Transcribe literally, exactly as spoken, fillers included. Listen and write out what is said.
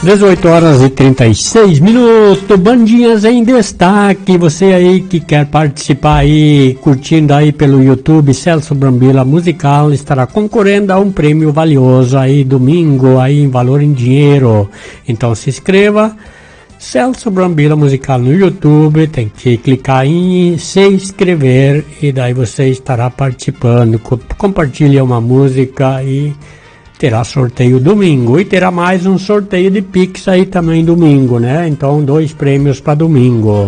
dezoito horas e trinta e seis minutos, Bandinhas em Destaque. Você aí que quer participar aí, curtindo aí pelo YouTube, Celso Brambila Musical estará concorrendo a um prêmio valioso aí domingo, aí em valor em dinheiro. Então se inscreva, Celso Brambila Musical no YouTube, tem que clicar em se inscrever e daí você estará participando. Compartilha uma música e terá sorteio domingo, e terá mais um sorteio de Pix aí também domingo, né? Então, dois prêmios para domingo.